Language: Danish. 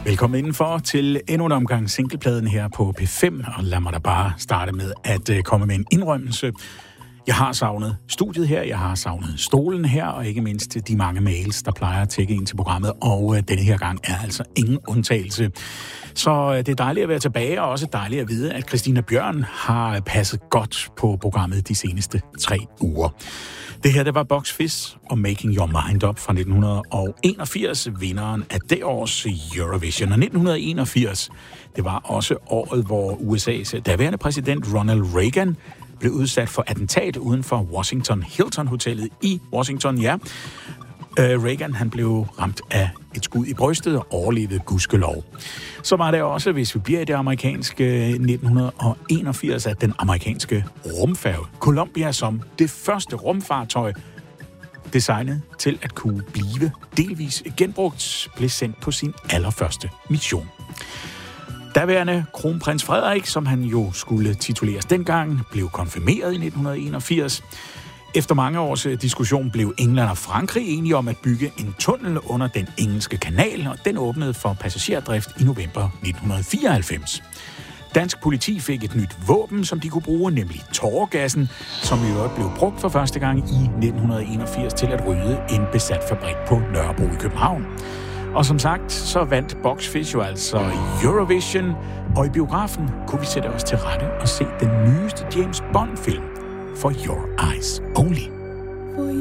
Velkommen indenfor til endnu en omgang singlepladen her på P5, og lad mig da bare starte med at komme med en indrømmelse. Jeg har savnet studiet her, jeg har savnet stolen her, og ikke mindst de mange mails, der plejer at tække ind til programmet, og denne her gang er altså ingen undtagelse. Så det er dejligt at være tilbage, og også dejligt at vide, at Christina Bjørn har passet godt på programmet de seneste 3 uger. Det her, det var Box Fizz og Making Your Mind Up fra 1981, vinderen af det års Eurovision. Og 1981, det var også året, hvor USA's daværende præsident Ronald Reagan blev udsat for attentat uden for Washington Hilton Hotellet i Washington, ja. Reagan, han blev ramt af et skud i brystet og overlevede gudskelov. Så var det også, hvis vi bliver i det amerikanske 1981, at den amerikanske rumfærge Columbia som det første rumfartøj, designet til at kunne blive delvis genbrugt, blev sendt på sin allerførste mission. Daværende kronprins Frederik, som han jo skulle tituleres dengang, blev konfirmeret i 1981. Efter mange års diskussion blev England og Frankrig enige om at bygge en tunnel under den engelske kanal, og den åbnede for passagerdrift i november 1994. Dansk politi fik et nyt våben, som de kunne bruge, nemlig tåregassen, som i øvrigt blev brugt for første gang i 1981 til at rydde en besat fabrik på Nørrebro i København. Og som sagt, så vandt Box Fizz jo altså Eurovision, og i biografen kunne vi sætte os til rette og se den nyeste James Bond-film, For Your Eyes Only.